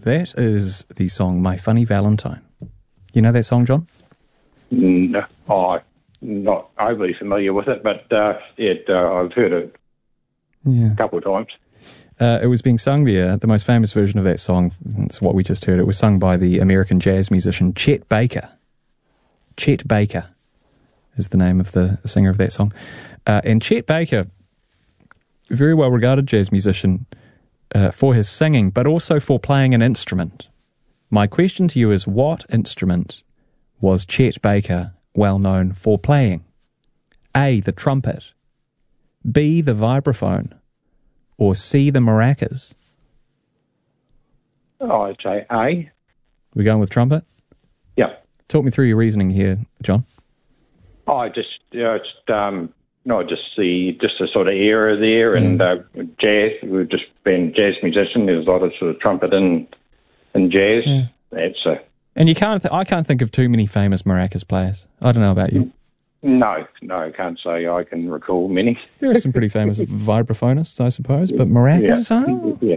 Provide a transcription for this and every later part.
That is the song My Funny Valentine. You know that song, John? No, I'm not overly familiar with it, but I've heard it a couple of times. It was being sung there. The most famous version of that song, it's what we just heard, it was sung by the American jazz musician Chet Baker. Chet Baker is the name of the singer of that song. And Chet Baker, very well regarded jazz musician for his singing, but also for playing an instrument. My question to you is, what instrument was Chet Baker well known for playing? A, the trumpet, B, the vibraphone, or C, the maracas? Oh, I'd say A. We're going with trumpet? Yeah. Talk me through your reasoning here, John. I just the sort of era there, and jazz. We've just been jazz musician. There's a lot of sort of trumpet and jazz. Yeah. And you can't. I can't think of too many famous maracas players. I don't know about you. No, I can't say I can recall many. There are some pretty famous vibraphonists, I suppose, but maracas. Yeah.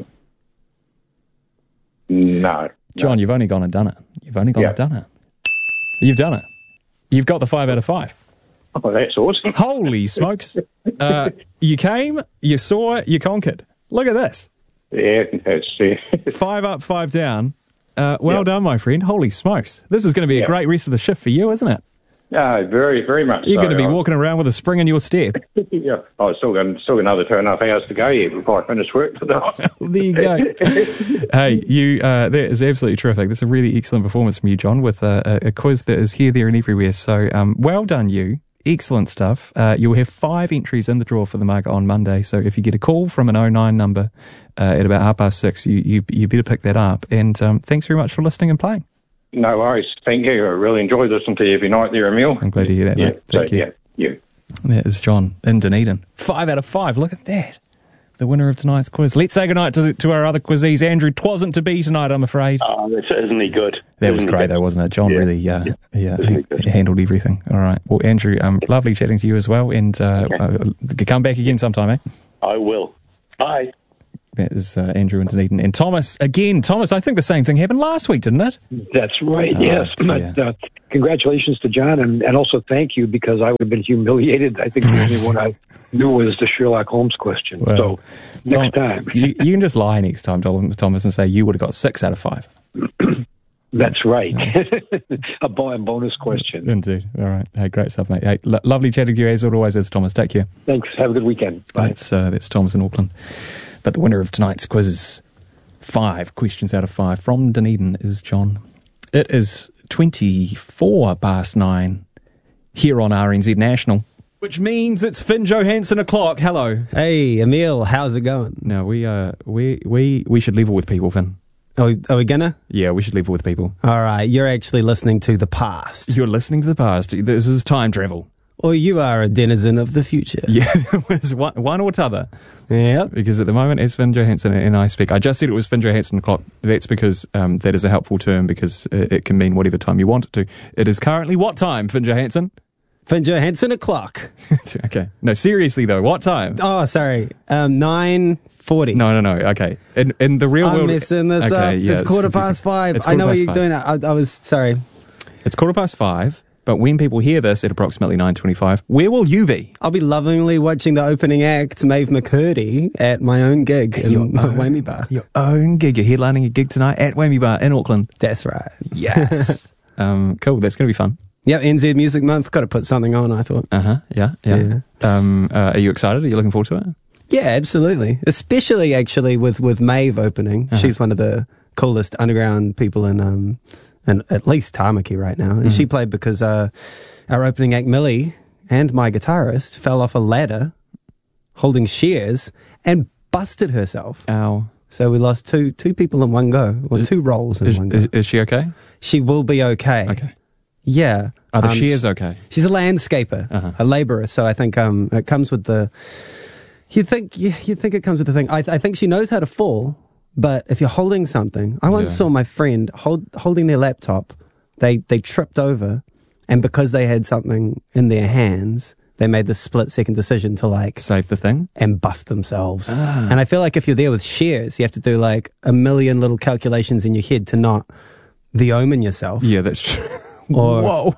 No, John, you've only gone and done it. You've only gone and done it. You've done it. You've got the 5 out of 5. Oh, that's awesome. Holy smokes. You came, you saw, you conquered. Look at this. Yeah, that's 5 up, 5 down. Well done, my friend. Holy smokes. This is going to be a great rest of the shift for you, isn't it? Very, very much You're so. going to be walking around with a spring in your step. Yeah. I've still got another 2.5 hours to go here before I finish work for the night. There you go. Hey, that is absolutely terrific. That's a really excellent performance from you, John, with a quiz that is here, there and everywhere. So well done, you. Excellent stuff. You'll have 5 entries in the draw for the mug on Monday. So if you get a call from an 09 number at about 6:30, you better pick that up. And thanks very much for listening and playing. No worries. Thank you. I really enjoy listening to you every night there, Emil. I'm glad to hear that, mate. Thank you. Yeah. That is John in Dunedin. 5 out of 5. Look at that. The winner of tonight's quiz. Let's say goodnight to our other quizzies. Andrew, 'twasn't to be tonight, I'm afraid. Oh, isn't he good? That was great, though, wasn't it? John really he handled everything. All right. Well, Andrew, lovely chatting to you as well. And come back again sometime, eh? I will. Bye. That is Andrew in Dunedin. And Thomas, again. Thomas, I think the same thing happened last week, didn't it? That's right, yes. But, congratulations to John, and also thank you, because I would have been humiliated. I think the only one I knew was the Sherlock Holmes question. Well, so next time. you can just lie next time, Thomas, and say you would have got 6 out of 5. That's right. A bonus question. Indeed. All right. Hey, great stuff, mate. Hey, lovely chatting to you as always, Thomas. Take care. Thanks. Have a good weekend. Bye. That's Thomas in Auckland. But the winner of tonight's quiz is 5 questions out of 5 from Dunedin is John. It is 24 past 9 here on RNZ National, which means it's Finn Johansson o'clock. Hello. Hey, Emil, how's it going? No, we should level with people, Finn. Are we gonna? Yeah, we should level with people. All right, you're actually listening to the past. You're listening to the past. This is time travel. Or you are a denizen of the future. Yeah, it was one or t'other. Yeah. Because at the moment, as Finn Johansson and I speak, I just said it was Finn Johansson o'clock. That's because that is a helpful term, because it can mean whatever time you want it to. It is currently what time, Finn Johansson? Finn Johansson o'clock. Okay. No, seriously though, what time? Oh, sorry. 9:40. No. Okay. In the real world, I'm messing this up. Yeah, it's 5:15. I know what you're doing. I was sorry. It's 5:15. But when people hear this at approximately 9:25, where will you be? I'll be lovingly watching the opening act, Maeve McCurdy, at my own gig in Whammy Bar. Your own gig. You're headlining a gig tonight at Whammy Bar in Auckland. That's right. Yes. Cool. That's going to be fun. Yeah, NZ Music Month. Got to put something on, I thought. Yeah. Are you excited? Are you looking forward to it? Yeah, absolutely. Especially, actually, with Maeve opening. She's one of the coolest underground people in at least Tamaki right now. And she played because our opening act, Millie, and my guitarist fell off a ladder holding shears and busted herself. Ow. So we lost two people in one go, or 2 roles in one go. Is she okay? She will be okay. Okay. Yeah. Are the shears okay? She's a landscaper, a labourer, so I think it comes with the... You'd think it comes with the thing. I think she knows how to fall, but if you're holding something... I once saw my friend holding their laptop, they tripped over, and because they had something in their hands, they made the split-second decision to like save the thing and bust themselves. And I feel like if you're there with shares, you have to do like a million little calculations in your head to not the omen yourself. Yeah, that's true. Whoa.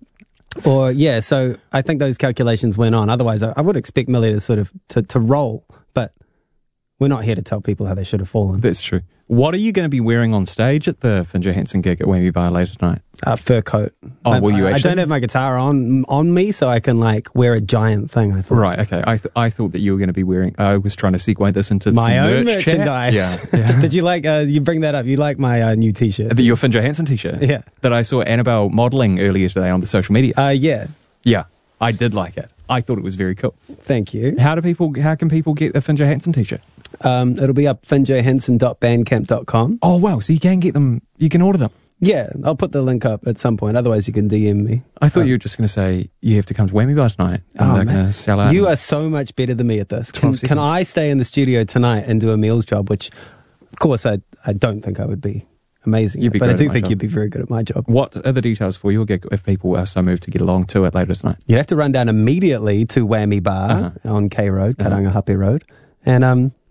Or yeah, so I think those calculations went on. Otherwise, I would expect Millie to sort of to roll, but we're not here to tell people how they should have fallen. That's true. What are you going to be wearing on stage at the Finn Johansson gig at Whammy Bar later tonight? Fur coat. Oh, will you actually? I don't have my guitar on me, so I can like wear a giant thing, I thought. Right, okay. I thought that you were going to be wearing... I was trying to segue this into my some own merch merchandise. Yeah. Did you like... you bring that up. You like my new T-shirt. Your Finn Johansson T-shirt? Yeah. That I saw Annabelle modelling earlier today on the social media. Yeah. Yeah, I did like it. I thought it was very cool. Thank you. How can people get a Finn Johansson T-shirt? It'll be up finnjohansson.bandcamp.com. Oh, wow. So you can get them, you can order them. Yeah, I'll put the link up at some point. Otherwise, you can DM me. I thought you were just going to say you have to come to Whammy Bar tonight. And they're going to sell out. You are so much better than me at this. Can I stay in the studio tonight and do a meals job, which, of course, I don't think I would be amazing at, but I do think you'd be very good at my job. What are the details for your gig if people are so moved to get along to it later tonight? You have to run down immediately to Whammy Bar on K Road, Karangahape Road. And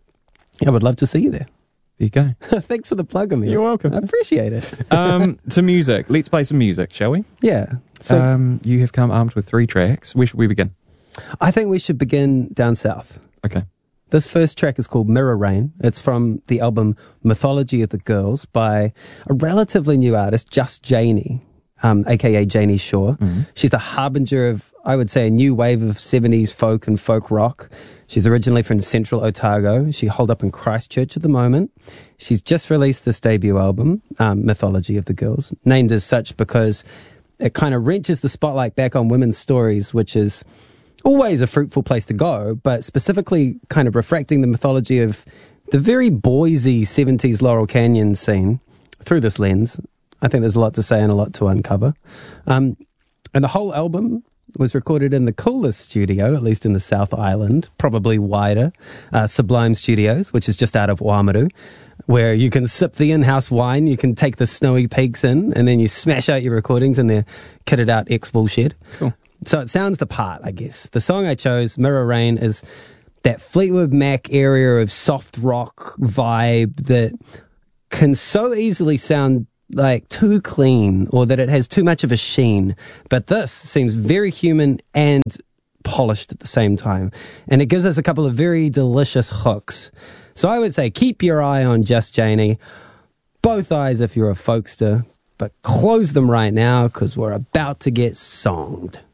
I would love to see you there. There you go. Thanks for the plug, Amir. You're welcome. I appreciate it. To music. Let's play some music, shall we? Yeah. So, you have come armed with 3 tracks. Where should we begin? I think we should begin down south. Okay. This first track is called Mirror Rain. It's from the album Mythology of the Girls by a relatively new artist, Just Janie, a.k.a. Janie Shaw. Mm-hmm. She's the harbinger of, I would say, a new wave of 70s folk and folk rock. She's originally from Central Otago. She holed up in Christchurch at the moment. She's just released this debut album, Mythology of the Girls, named as such because it kind of wrenches the spotlight back on women's stories, which is always a fruitful place to go, but specifically kind of refracting the mythology of the very Boise 70s Laurel Canyon scene through this lens. I think there's a lot to say and a lot to uncover. And the whole album was recorded in the coolest studio, at least in the South Island, probably wider, Sublime Studios, which is just out of Oamaru, where you can sip the in-house wine, you can take the snowy peaks in, and then you smash out your recordings in their kitted out X-Bull shed. Cool. So it sounds the part, I guess. The song I chose, Mirror Rain, is that Fleetwood Mac area of soft rock vibe that can so easily sound like too clean or that it has too much of a sheen. But this seems very human and polished at the same time. And it gives us a couple of very delicious hooks. So I would say keep your eye on Just Janie. Both eyes if you're a folkster. But close them right now because we're about to get songed.